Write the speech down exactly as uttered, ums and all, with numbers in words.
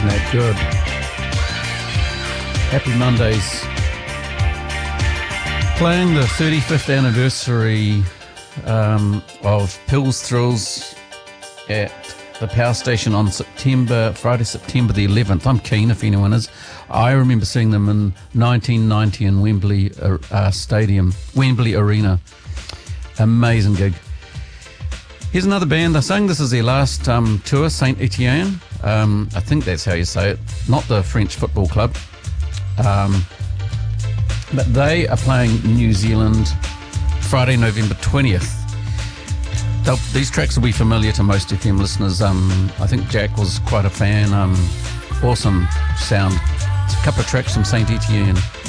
Isn't that good? Happy Mondays. Playing the thirty-fifth anniversary um, of Pills Thrills at the Power Station on September, Friday, September the eleventh. I'm keen if anyone is. I remember seeing them in nineteen ninety in Wembley uh, uh, Stadium, Wembley Arena. Amazing gig. Here's another band. They're saying this is their last um, tour, Saint Etienne. Um, I think that's how you say it. Not the French football club. Um, but they are playing New Zealand Friday, November twentieth. They'll, these tracks will be familiar to most F M listeners. Um, I think Jack was quite a fan. Um, awesome sound. It's a couple of tracks from Saint Etienne.